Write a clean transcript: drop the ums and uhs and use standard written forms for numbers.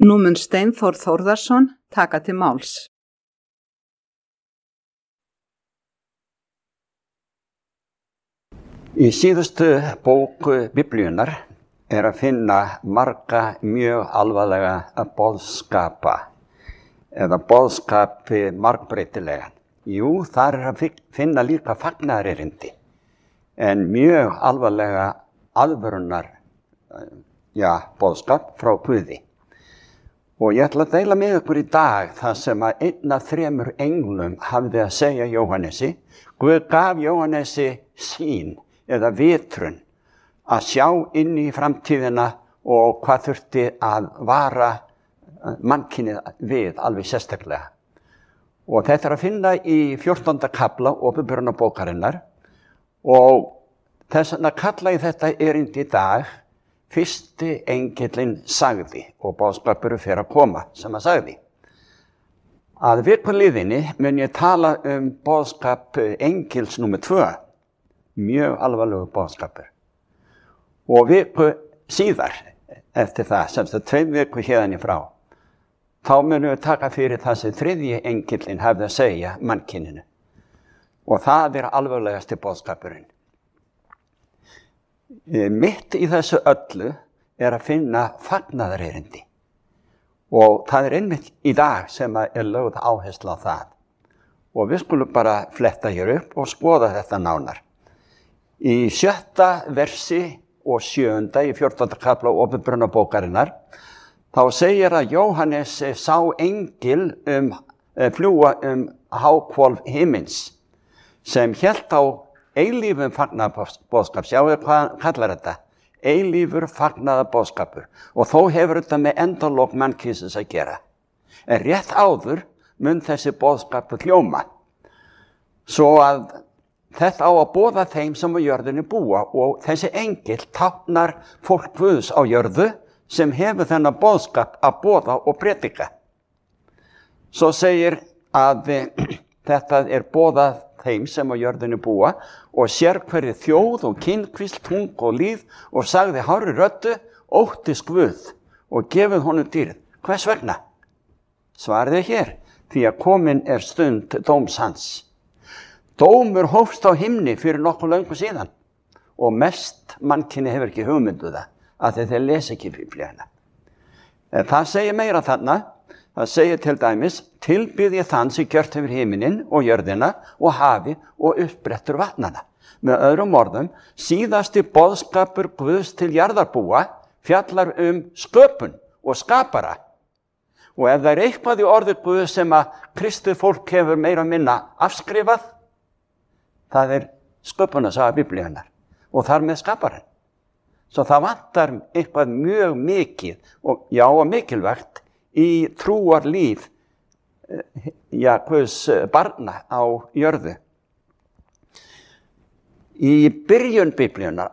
Nú mun Steinþór Þórðarson taka til máls. Í síðustu bók Biblíunnar að finna marga mjög alvarlega boðskapa eða boðskapi margbreytilegan. Jú, þar að finna líka fagnaðarerindi en mjög alvarlega aðvörunar boðskap frá Guði. Og ég ætla að deila með ykkur í dag það sem að 1 af 3 englum hafði að segja Jóhannesi. Guð gaf Jóhannesi sýn eða vitrun að sjá inn í framtíðina og hvað þurfti að vara mannkynið við alveg sérstaklega. Og þetta að finna í 14. kafla Åpenbarunarbókarinnar og þess vegna kalla ég þetta erindi í dag fyrsti engillinn sagði og boðskapur fer að koma sem að sagði. Að vikuliðinni mun ég tala boðskap engils númer 2, mjög alvarlegu boðskapur. Og viku síðar eftir það, sem það 2 viku hérðan í frá, þá munum við taka fyrir það sem 3. engillinn hefði að segja mannkyninu. Og það alvarlegasti boðskapurinn. Mitt í þessu öllu að finna fagnaðarerindi. Og það einmitt í dag sem lögð áhersla á það. Og við skulum bara fletta hér upp og skoða þetta nánar. Í 7. versi og 7. í 14. kafla Åpenbarunarbókarinnar, þá segir að Jóhannes sá engil fljúga háhvolf himins, sem hélt á eilífum fagnaðarboðskap. Sjáu hvað hann kallar þetta? Eilífur fagnaðarboðskapur. Og þó hefur þetta með endalok mannkynsins að gera. En rétt áður mun þessi boðskapur hljóma. Svo að þetta á að boða þeim sem á jörðinni búa og þessi engil táknar fólk Guðs á jörðu sem hefur þennan boðskap að boða og predika. Svo segir að þetta boðað þeim sem á jörðinni búa og sér hverri þjóð og kynkvísl, tung og líð og sagði hárri röddu, óttist Guð og gefið honum dýrð. Hvers vegna? Svarið hér, því að komin stund dóms hans. Dómur hófst á himni fyrir nokkuð löngu síðan og mest mannkyni hefur ekki hugmyndu það að þeir lesa ekki Biblíuna. Það segir meira þarna. Það segir til dæmis, tilbyð ég þann sem gjört hefur himinin og jörðina og hafi og uppbrettur vatnana. Með öðrum orðum, síðasti boðskapur Guðs til jarðarbúa fjallar sköpun og skapara. Og ef það eitthvað í orði Guðs sem að kristið fólk hefur meira og minna afskrifað, það sköpunarsaga Biblíunnar og þar með skaparan. Svo það vantar eitthvað mjög mikið og mikilvægt í trúarlíf Guðs barna á jörðu. Í byrjun Biblíunnar,